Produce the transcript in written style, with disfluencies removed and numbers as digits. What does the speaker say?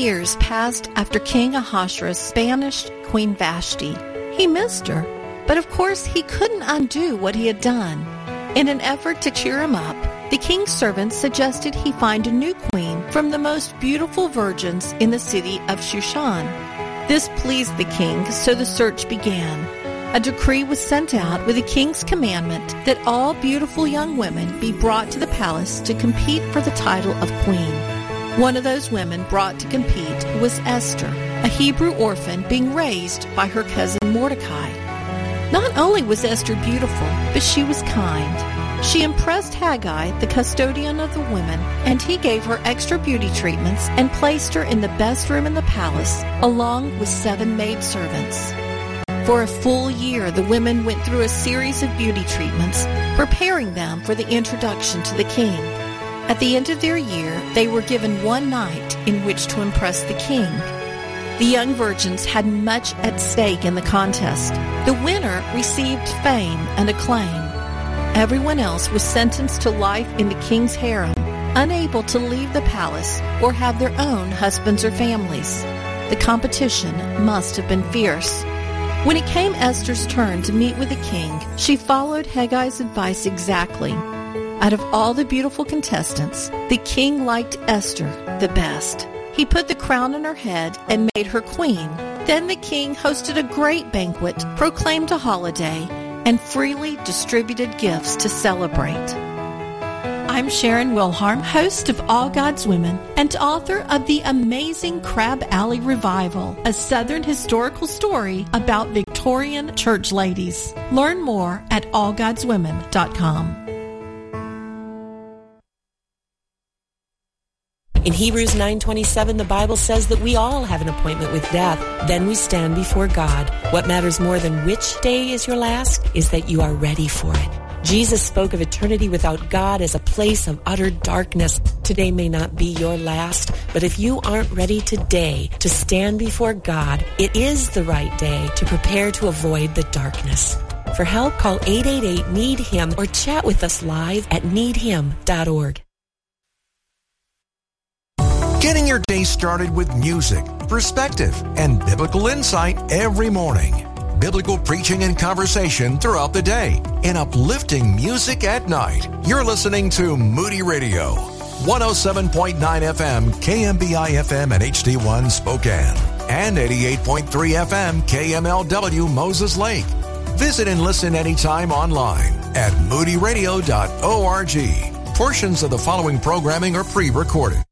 years passed after King Ahasuerus banished Queen Vashti. He missed her, but of course he couldn't undo what he had done. In an effort to cheer him up, the king's servants suggested he find a new queen from the most beautiful virgins in the city of Shushan. This pleased the king, so the search began. A decree was sent out with the king's commandment that all beautiful young women be brought to the palace to compete for the title of queen. One of those women brought to compete was Esther, a Hebrew orphan being raised by her cousin Mordecai. Not only was Esther beautiful, but she was kind. She impressed Haggai, the custodian of the women, and he gave her extra beauty treatments and placed her in the best room in the palace, along with 7 maidservants. For a full year, the women went through a series of beauty treatments, preparing them for the introduction to the king. At the end of their year, they were given one night in which to impress the king. The young virgins had much at stake in the contest. The winner received fame and acclaim. Everyone else was sentenced to life in the king's harem, unable to leave the palace or have their own husbands or families. The competition must have been fierce. When it came Esther's turn to meet with the king, she followed Haggai's advice exactly. Out of all the beautiful contestants, the king liked Esther the best. He put the crown on her head and made her queen. Then the king hosted a great banquet, proclaimed a holiday, and freely distributed gifts to celebrate. I'm Sharon Wilharm, host of All God's Women and author of The Amazing Crab Alley Revival, a Southern historical story about Victorian church ladies. Learn more at allgodswomen.com. In Hebrews 9:27, the Bible says that we all have an appointment with death. Then we stand before God. What matters more than which day is your last is that you are ready for it. Jesus spoke of eternity without God as a place of utter darkness. Today may not be your last, but if you aren't ready today to stand before God, it is the right day to prepare to avoid the darkness. For help, call 888-NEED-HIM or chat with us live at needhim.org. Getting your day started with music, perspective, and biblical insight every morning. Biblical preaching and conversation throughout the day, and uplifting music at night. You're listening to Moody Radio, 107.9 FM, KMBI FM and HD1 Spokane, and 88.3 FM, KMLW Moses Lake. Visit and listen anytime online at moodyradio.org. Portions of the following programming are pre-recorded.